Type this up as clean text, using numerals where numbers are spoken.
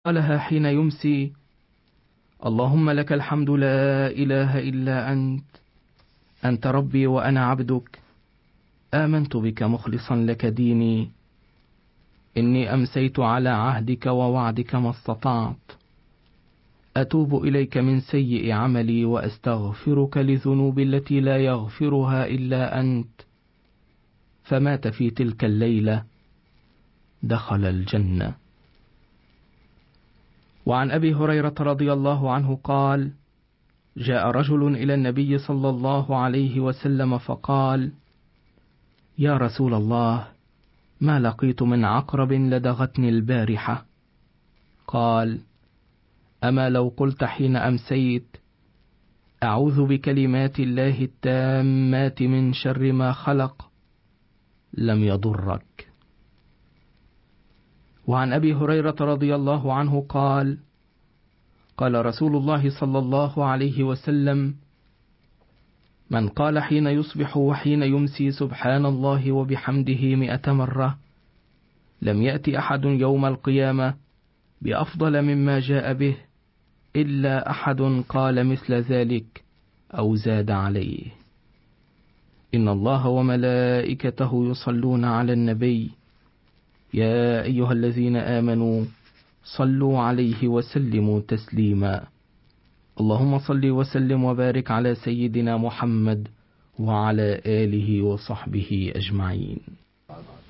قالها حين يمسي: اللهم لك الحمد لا إله إلا أنت ربي وأنا عبدك، آمنت بك مخلصا لك ديني، إني أمسيت على عهدك ووعدك ما استطعت، أتوب إليك من سيء عملي وأستغفرك لذنوبي التي لا يغفرها إلا أنت. فمات في تلك الليلة، دخل الجنة. وعن أبي هريرة رضي الله عنه قال: جاء رجل إلى النبي صلى الله عليه وسلم فقال: يا رسول الله، ما لقيت من عقرب لدغتني البارحة. قال: أما لو قلت حين أمسيت: أعوذ بكلمات الله التامات من شر ما خلق، لم يضرك. وعن أبي هريرة رضي الله عنه قال: قال رسول الله صلى الله عليه وسلم: من قال حين يصبح وحين يمسي سبحان الله وبحمده 100 مرة، لم يأتي أحد يوم القيامة بأفضل مما جاء به إلا أحد قال مثل ذلك أو زاد عليه. إن الله وملائكته يصلون على النبي، يا أيها الذين آمنوا صلوا عليه وسلموا تسليما. اللهم صل وسلم وبارك على سيدنا محمد وعلى آله وصحبه أجمعين.